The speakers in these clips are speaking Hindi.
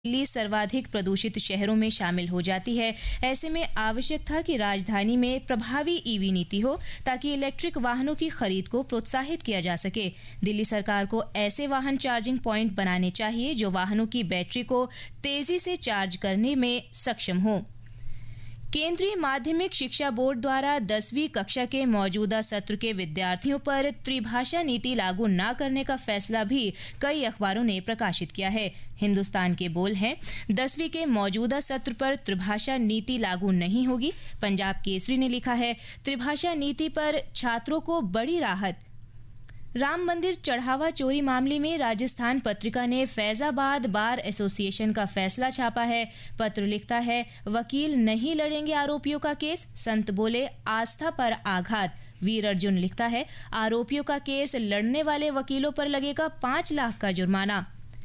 दिल्ली सर्वाधिक प्रदूषित शहरों में शामिल हो जाती है। ऐसे में आवश्यक था कि राजधानी में प्रभावी ईवी नीति हो ताकि इलेक्ट्रिक वाहनों की खरीद को प्रोत्साहित किया जा सके। दिल्ली सरकार को ऐसे वाहन चार्जिंग पॉइंट बनाने चाहिए जो वाहनों की बैटरी को तेजी से चार्ज करने में सक्षम हो। केंद्रीय माध्यमिक शिक्षा बोर्ड द्वारा 10वीं कक्षा के मौजूदा सत्र के विद्यार्थियों पर त्रिभाषा नीति लागू न करने का फैसला भी कई अखबारों ने प्रकाशित किया है। हिंदुस्तान के बोल हैं, 10वीं के मौजूदा सत्र पर त्रिभाषा नीति लागू नहीं होगी। पंजाब केसरी ने लिखा है, त्रिभाषा नीति पर छात्रों को बड़ी राहत। राम मंदिर चढ़ावा चोरी मामले में राजस्थान पत्रिका ने फैजाबाद बार एसोसिएशन का फैसला छापा है। पत्र लिखता है, वकील नहीं लड़ेंगे आरोपियों का केस, संत बोले आस्था पर आघात। वीर अर्जुन लिखता है, आरोपियों का केस लड़ने वाले वकीलों पर लगेगा 5 लाख का जुर्माना।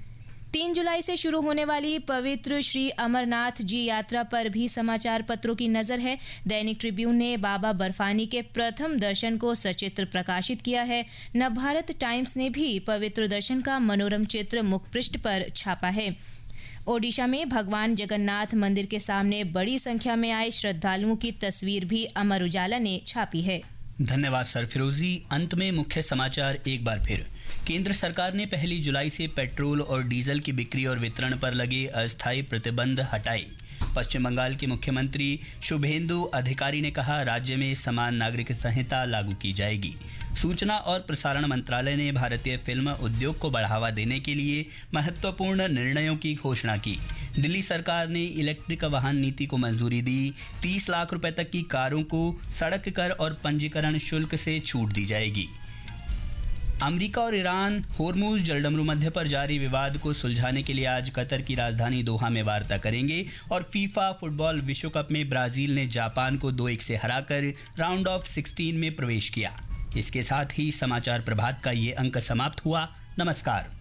3 जुलाई से शुरू होने वाली पवित्र श्री अमरनाथ जी यात्रा पर भी समाचार पत्रों की नजर है। दैनिक ट्रिब्यून ने बाबा बर्फानी के प्रथम दर्शन को सचित्र प्रकाशित किया है। नवभारत टाइम्स ने भी पवित्र दर्शन का मनोरम चित्र मुखपृष्ठ पर छापा है। ओडिशा में भगवान जगन्नाथ मंदिर के सामने बड़ी संख्या में आए श्रद्धालुओं की तस्वीर भी अमर उजाला ने छापी है। धन्यवाद सरफिरोजी। अंत में मुख्य समाचार एक बार फिर। केंद्र सरकार ने 1 जुलाई से पेट्रोल और डीजल की बिक्री और वितरण पर लगे अस्थायी प्रतिबंध हटाए। पश्चिम बंगाल के मुख्यमंत्री शुभेंदु अधिकारी ने कहा, राज्य में समान नागरिक संहिता लागू की जाएगी। सूचना और प्रसारण मंत्रालय ने भारतीय फिल्म उद्योग को बढ़ावा देने के लिए महत्वपूर्ण निर्णयों की घोषणा की। दिल्ली सरकार ने इलेक्ट्रिक वाहन नीति को मंजूरी दी। 30 लाख रुपए तक की कारों को सड़क कर और पंजीकरण शुल्क से छूट दी जाएगी। अमेरिका और ईरान होर्मुज जलडमरू मध्य पर जारी विवाद को सुलझाने के लिए आज कतर की राजधानी दोहा में वार्ता करेंगे। और फीफा फुटबॉल विश्व कप में ब्राजील ने जापान को 2-1 से हराकर राउंड ऑफ 16 में प्रवेश किया। इसके साथ ही समाचार प्रभात का ये अंक समाप्त हुआ। नमस्कार।